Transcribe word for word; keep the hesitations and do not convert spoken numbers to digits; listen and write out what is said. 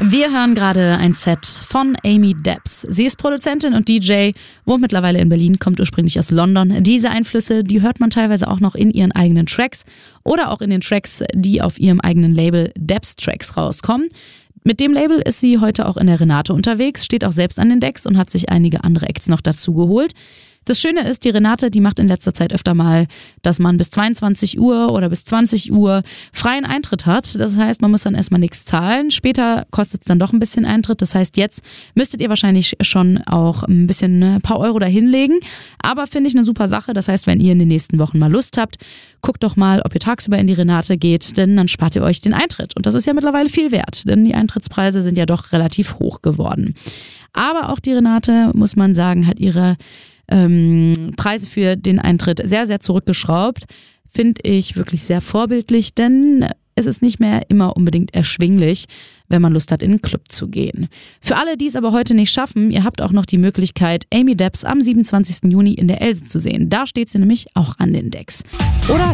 Wir hören gerade ein Set von Amy Debs. Sie ist Produzentin und D J, wohnt mittlerweile in Berlin, kommt ursprünglich aus London. Diese Einflüsse, die hört man teilweise auch noch in ihren eigenen Tracks oder auch in den Tracks, die auf ihrem eigenen Label Debs Tracks rauskommen. Mit dem Label ist sie heute auch in der Renate unterwegs, steht auch selbst an den Decks und hat sich einige andere Acts noch dazu geholt. Das Schöne ist, die Renate, die macht in letzter Zeit öfter mal, dass man bis zweiundzwanzig Uhr oder bis zwanzig Uhr freien Eintritt hat. Das heißt, man muss dann erstmal nichts zahlen. Später kostet es dann doch ein bisschen Eintritt. Das heißt, jetzt müsstet ihr wahrscheinlich schon auch ein bisschen ein paar Euro dahinlegen. Aber finde ich eine super Sache. Das heißt, wenn ihr in den nächsten Wochen mal Lust habt, guckt doch mal, ob ihr tagsüber in die Renate geht, denn dann spart ihr euch den Eintritt. Und das ist ja mittlerweile viel wert, denn die Eintrittspreise sind ja doch relativ hoch geworden. Aber auch die Renate, muss man sagen, hat ihre Ähm, Preise für den Eintritt sehr, sehr zurückgeschraubt. Finde ich wirklich sehr vorbildlich, denn es ist nicht mehr immer unbedingt erschwinglich, wenn man Lust hat, in einen Club zu gehen. Für alle, die es aber heute nicht schaffen, ihr habt auch noch die Möglichkeit, Amy Debs am siebenundzwanzigsten Juni in der Else zu sehen. Da steht sie nämlich auch an den Decks. Oder